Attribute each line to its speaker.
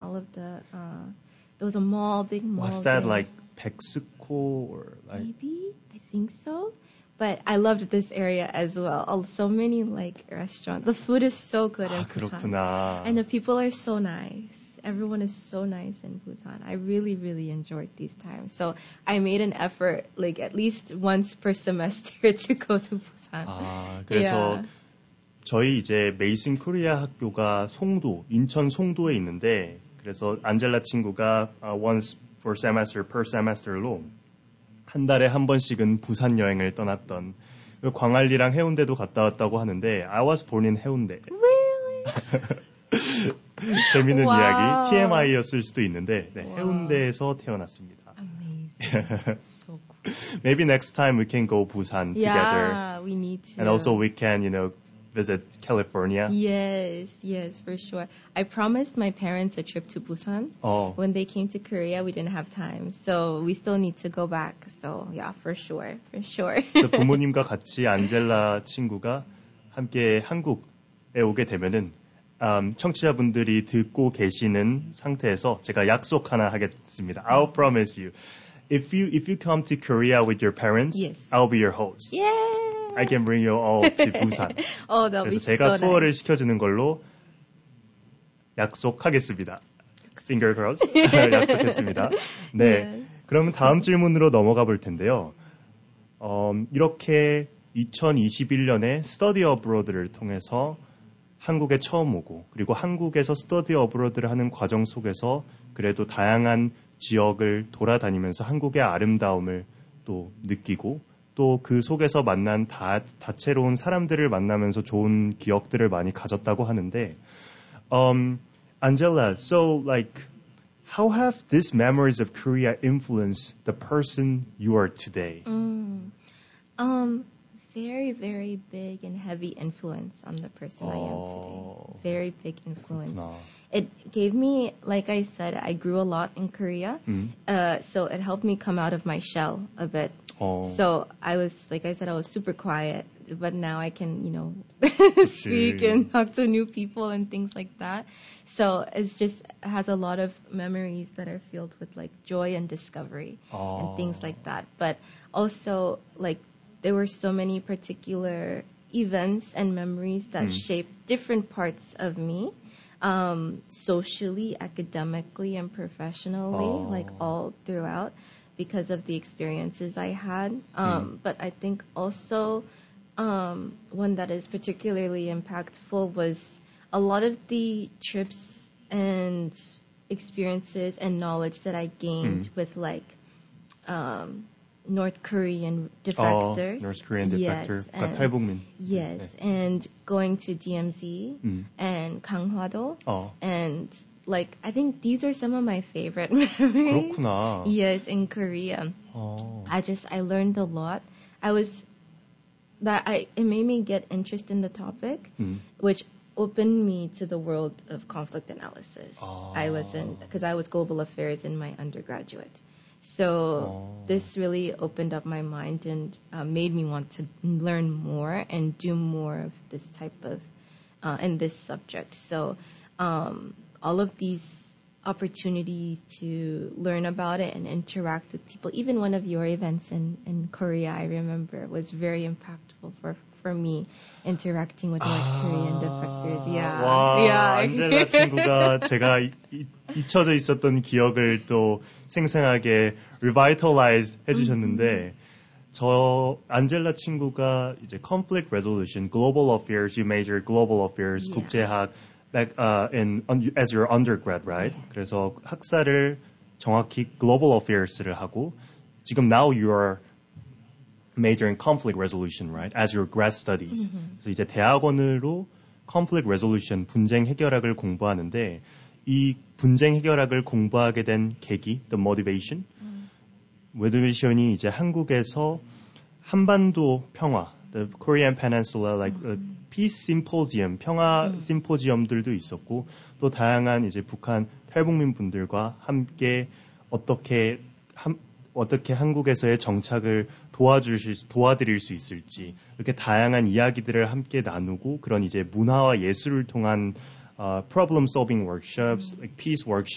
Speaker 1: all of the, there was a mall, big mall.
Speaker 2: Was that
Speaker 1: there.
Speaker 2: like Pexco or like?
Speaker 1: Maybe, I think so. But I loved this area as well. So many like restaurants. The food is so good in Busan.
Speaker 2: 그렇구나.
Speaker 1: And the people are so nice. Everyone is so nice in Busan. I really, really enjoyed these times. So I made an effort, like at least once per semester to go to Busan.
Speaker 2: 그래서
Speaker 1: Yeah.
Speaker 2: 저희 이제 메이슨 코리아 학교가 송도, 인천 송도에 있는데 그래서 안젤라 친구가 once per semester로 한 달에 한 번씩은 부산 여행을 떠났던 광안리랑 해운대도 갔다 왔다고 하는데 I was born in 해운대.
Speaker 1: Really?
Speaker 2: 재밌는
Speaker 1: Wow.
Speaker 2: 이야기 TMI였을 수도 있는데 네, 해운대에서 태어났습니다.
Speaker 1: Amazing. So cool.
Speaker 2: Maybe next time we can go Busan together.
Speaker 1: Yeah, we need to.
Speaker 2: And also we can, visit California.
Speaker 1: Yes, for sure. I promised my parents a trip to Busan. When they came to Korea, we didn't have time. So we still need to go back. So yeah, for sure.
Speaker 2: 그래서 부모님과 같이 안젤라 친구가 함께 한국에 오게 되면은 청취자분들이 듣고 계시는 상태에서 제가 약속 하나 하겠습니다. I'll promise you. If you come to Korea with your parents,
Speaker 1: yes.
Speaker 2: I'll be your host.
Speaker 1: Yeah.
Speaker 2: I can bring you all to Busan.
Speaker 1: That'll be
Speaker 2: 그래서 제가
Speaker 1: so
Speaker 2: 투어를
Speaker 1: nice.
Speaker 2: 시켜주는 걸로 약속하겠습니다. Finger crossed. 약속했습니다. 네.
Speaker 1: Yes.
Speaker 2: 그러면 다음 질문으로 넘어가 볼 텐데요. 이렇게 2021년에 스터디 어브로드를 통해서 한국에 처음 오고 그리고 한국에서 스터디 어브로드를 하는 과정 속에서 그래도 다양한 지역을 돌아다니면서 한국의 아름다움을 또 느끼고 또 그 속에서 만난 다채로운 사람들을 만나면서 좋은 기억들을 많이 가졌다고 하는데 Angela, so like how have these memories of Korea influenced the person you are today?
Speaker 1: Very, very big and heavy influence on the person I am today. Very big influence.
Speaker 2: 그렇구나.
Speaker 1: It gave me, like I said, I grew a lot in Korea. So it helped me come out of my shell a bit. So I was, like I said, I was super quiet. But now I can, speak and talk to new people and things like that. So it has a lot of memories that are filled with like joy and discovery and things like that. But also like there were so many particular events and memories that shaped different parts of me, socially, academically, and professionally, like all throughout because of the experiences I had. But I think also one that is particularly impactful was a lot of the trips and experiences and knowledge that I gained with like North Korean defectors.
Speaker 2: North Korean defector.
Speaker 1: Yes, and,
Speaker 2: 탈북민.
Speaker 1: yes,
Speaker 2: 네.
Speaker 1: and going to DMZ and Ganghwa-do. And like I think these are some of my favorite memories.
Speaker 2: 그렇구나.
Speaker 1: Yes, in Korea. I learned a lot. It made me get interest in the topic, which opened me to the world of conflict analysis. Because I was global affairs in my undergraduate. So this really opened up my mind and made me want to learn more and do more of this type of, in this subject. So all of these opportunities to learn about it and interact with people, even one of your events in Korea, I remember, was very impactful for me, interacting with North Korean defectors. Yeah.
Speaker 2: 와, 안젤라 친구가 제가 잊혀져 있었던 기억을 또 생생하게 revitalize 해주셨는데, 저 안젤라 친구가 이제 conflict resolution, global affairs, you major global affairs, 국제학, as your undergrad, right? 그래서 학사를 정확히 global affairs를 하고, 지금 now you are major in conflict resolution, right? As your grad studies. 그래서 이제 대학원으로 conflict resolution, 분쟁 해결학을 공부하는데, 이 분쟁 해결학을 공부하게 된 계기, the motivation이 이제 한국에서 한반도 평화, the Korean Peninsula, like peace symposium, 평화 심포지엄들도 있었고, 또 다양한 이제 북한 탈북민 분들과 함께 어떻게 한국에서의 정착을 도와드릴 수 있을지, 이렇게 다양한 이야기들을 함께 나누고, 그런 이제 문화와 예술을 통한 problem solving workshops, like peace workshops,